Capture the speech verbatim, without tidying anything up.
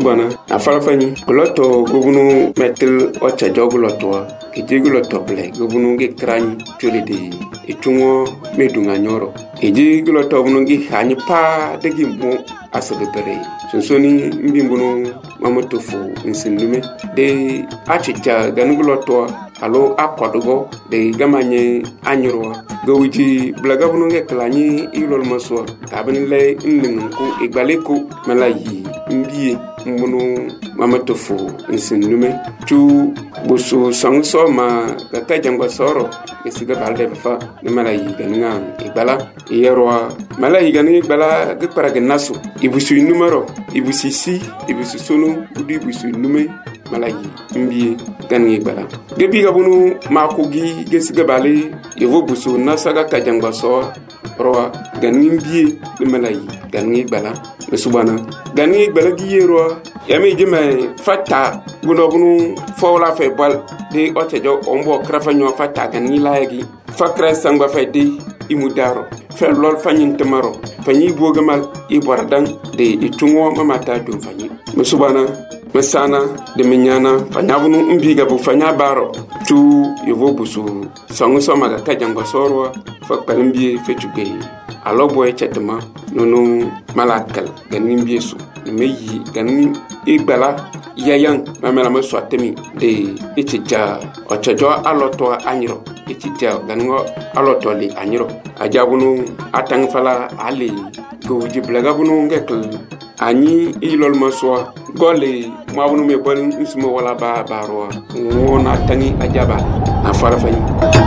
subana afala fani loto gobunu metel ocha joguloto ejiguloto ble gobunu ngi krani tolede etungo medunga nyoro ejiguloto bunu ngi hani pa degi mo asabere sonsoni mbimbuno mamotofu nsindume de achicha ganuguloto alo akodogo de gamanye anyoro gowiji blaga bunu ngi klani ilol maswa kabin le ndinku igbaleko malayi mbiye mbunu mamotofu nsindume tu busu sangso ma kaka jangwa soro esiga balde fa ne malayi ganinga igbala yerwa malayi ganinga igbala gakara gnasu ibusu numero ibusu si ibusu sunu udi ibusu nume malayi mbiye ganinga igbala gebi gabunu makugi gesiga bale yevo busu nasaga kajangwa soro roa ganinga mbiye ne malayi ganinga igbala subana ganinga igbala giyerwa yami jeme fata guno bunu fawla fe bal de otejo ombo krafa nyo fata ganinga layagi fakra sangba fe de imudaro fe lol fanyin temaro fanyi bogamal ibordan de itungo mamata dum fanyi musubana mesana de minyana fanyabunu mbiga bu fanya baro tu yevo busu sangu somaga kajango sorwa fakpalimbi fe tuge alobo e chetema nono malakal ganin biesu meyi ganin igbala yayan mamela mo swatemi de ichija ochejo aloto anyiro ichija ganingo aloto li anyiro ajabunu atang fala ali goji blaga bunu ngekl ani ilol maswa gole mabunu me bol ismo wala ba barwa wona tangi ajaba na fara fani